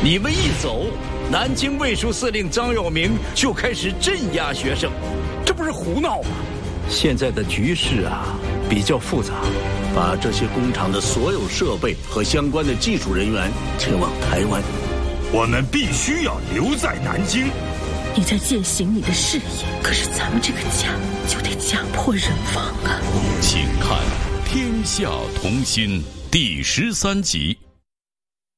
你们一走，南京卫戍司令张耀明就开始镇压学生，这不是胡闹吗？现在的局势啊比较复杂， 把这些工厂的所有设备和相关的技术人员前往台湾。 我们必须要留在南京。 你在践行你的事业，可是咱们这个家就得家破人亡啊！ 请看《天下同心》第13集。